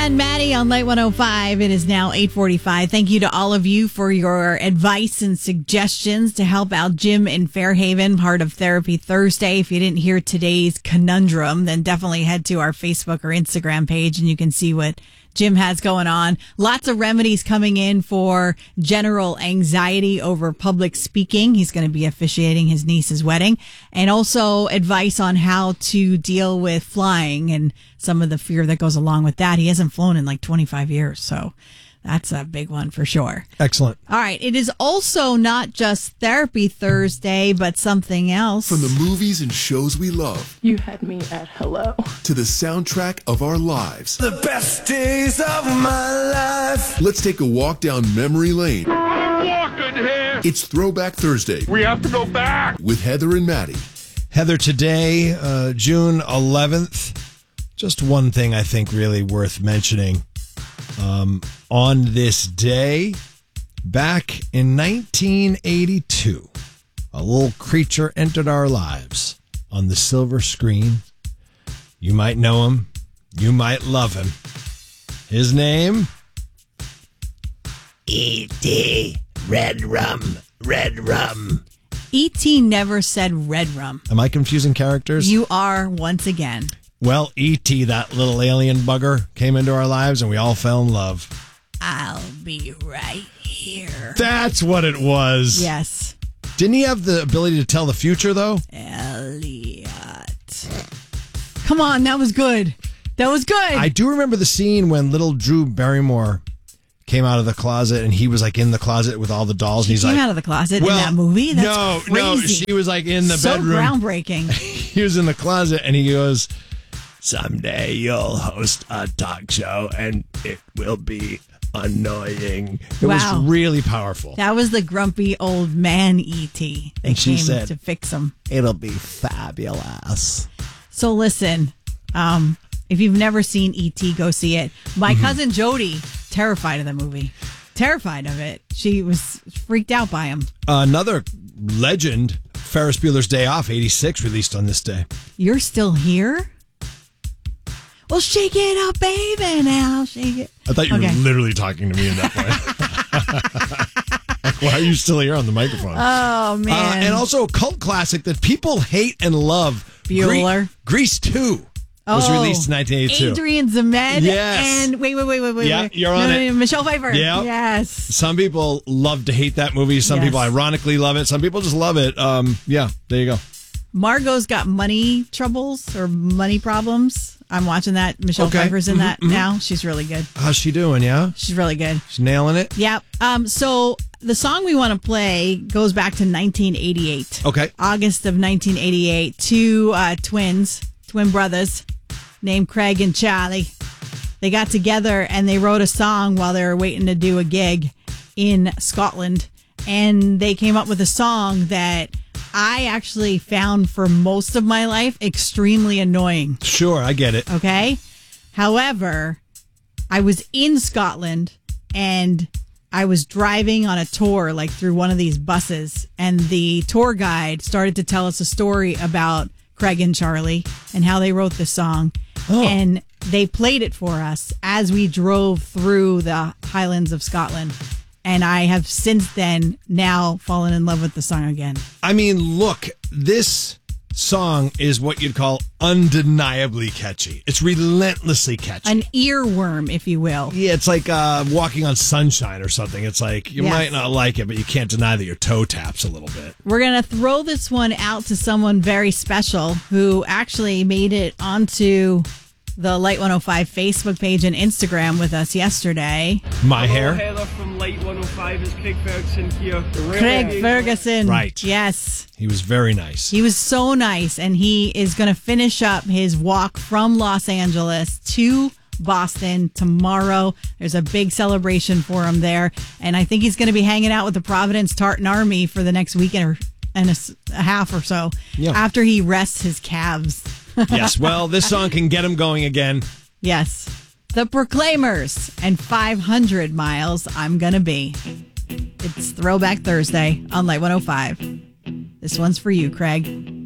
and Maddie on Light 105. It is now 8:45. Thank you to all of you for your advice and suggestions to help out Jim in Fairhaven, part of Therapy Thursday. If you didn't hear today's conundrum, then definitely head to our Facebook or Instagram page and you can see what Jim has going on. Lots of remedies coming in for general anxiety over public speaking. He's going to be officiating his niece's wedding, and also advice on how to deal with flying and some of the fear that goes along with that. He hasn't flown in like 25 years, so that's a big one for sure. Excellent. All right. It is also not just Therapy Thursday, but something else. From the movies and shows we love. You had me at hello. To the soundtrack of our lives. The best days of my life. Let's take a walk down memory lane. I'm walking here. It's Throwback Thursday. We have to go back. With Heather and Maddie. Heather, today, June 11th, just one thing I think really worth mentioning. On this day, back in 1982, a little creature entered our lives on the silver screen. You might know him. You might love him. His name? E.T. Red Rum. Red Rum. E.T. never said red rum. Am I confusing characters? You are once again. Well, E.T., that little alien bugger, came into our lives and we all fell in love. I'll be right here. That's what it was. Yes. Didn't he have the ability to tell the future, though? Elliot. Come on, that was good. That was good. I do remember the scene when little Drew Barrymore came out of the closet and he was like in the closet with all the dolls. She and he's came like, out of the closet in that movie? That's crazy. No, she was like in the bedroom. So groundbreaking. He was in the closet and he goes, someday you'll host a talk show and it will be annoying. It was really powerful. That was the grumpy old man E.T. They came to fix him. It'll be fabulous. So listen, if you've never seen E.T., go see it. My cousin Jody, terrified of the movie. Terrified of it. She was freaked out by him. Another legend, Ferris Bueller's Day Off, 86, released on this day. You're still here? Well, shake it up, baby, now. Shake it. I thought you were literally talking to me in that way. Why are you still here on the microphone? Oh, man. And also a cult classic that people hate and love. Bueller. Grease 2 was released in 1982. Adrian Zemed. Yes. And wait. Yeah, you're on it. Michelle Pfeiffer. Yeah. Yes. Some people love to hate that movie. Some people ironically love it. Some people just love it. Yeah, there you go. Margot's got money troubles or money problems. I'm watching that. Michelle Pfeiffer's in that now. She's really good. How's she doing, yeah? She's really good. She's nailing it? Yep. So the song we want to play goes back to 1988. Okay. August of 1988. Two twin brothers named Craig and Charlie. They got together and they wrote a song while they were waiting to do a gig in Scotland. And they came up with a song that I actually found for most of my life extremely annoying. Sure, I get it. Okay. However, I was in Scotland and I was driving on a tour, like through one of these buses, and the tour guide started to tell us a story about Craig and Charlie and how they wrote the song. Oh. And they played it for us as we drove through the Highlands of Scotland. And I have since then now fallen in love with the song again. I mean, look, this song is what you'd call undeniably catchy. It's relentlessly catchy. An earworm, if you will. Yeah, it's like walking on sunshine or something. It's like you might not like it, but you can't deny that your toe taps a little bit. We're going to throw this one out to someone very special who actually made it onto the Light 105 Facebook page and Instagram with us yesterday. My hair. Heather from Light 105 is Craig Ferguson here. Craig Ferguson. Right. Yes. He was very nice. He was so nice, and he is going to finish up his walk from Los Angeles to Boston tomorrow. There's a big celebration for him there, and I think he's going to be hanging out with the Providence Tartan Army for the next weekend and a half or so after he rests his calves. Yes, well, this song can get him going again. Yes. The Proclaimers and 500 Miles I'm Gonna Be. It's Throwback Thursday on Light 105. This one's for you, Craig.